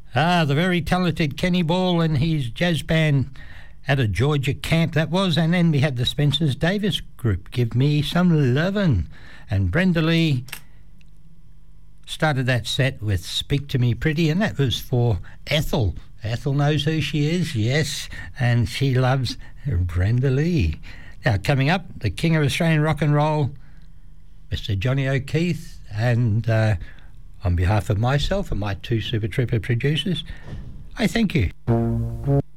The very talented Kenny Ball and his jazz band at a Georgia camp that was. And then we had the Spencer's Davis group, Give Me Some Lovin'. And Brenda Lee started that set with Speak to Me Pretty, and that was for Ethel. Ethel knows who she is, yes, and she loves Brenda Lee. Now, coming up, the king of Australian rock and roll, Mr. Johnny O'Keefe, and on behalf of myself and my two Super Trooper producers, I thank you.